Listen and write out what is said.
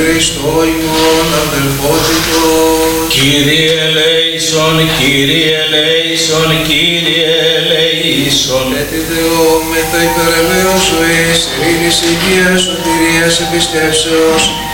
Χριστό ημών αδελφότητος. Κύριε ελέησον, Κύριε ελέησον, Κύριε ελέησον. Λέτε Θεό με τα υπερεμέρως ζωής, ειρήνης, υγείας, σωτηρίας, εμπιστεύσεως,